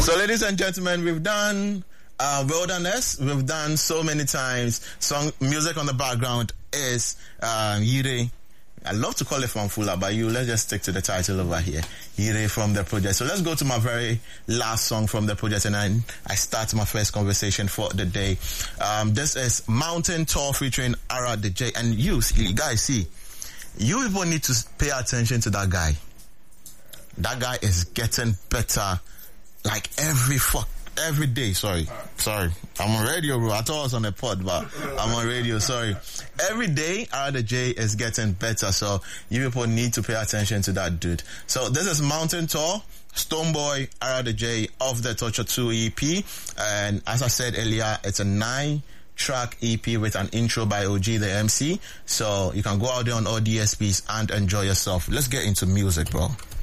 So, ladies and gentlemen, we've done Wilderness. We've done so many times. Song music on the background is Yire. I love to call it from Fula, but let's just stick to the title over here. Yire from the project. So let's go to my very last song from the project, and I start my first conversation for the day. This is Mountain Tour featuring Ara the J. And you guys see, you people need to pay attention to that guy. That guy is getting better like every day. Sorry. I'm on radio, bro. I thought I was on a pod, but I'm on radio. Sorry. Every day, Ara the J is getting better. So you people need to pay attention to that dude. So this is Mountain Tour, Stonebwoy, Ara the J of the Torture 2 EP. And as I said earlier, it's a 9-track EP with an intro by OG the MC. So you can go out there on all DSPs and enjoy yourself. Let's get into music, bro.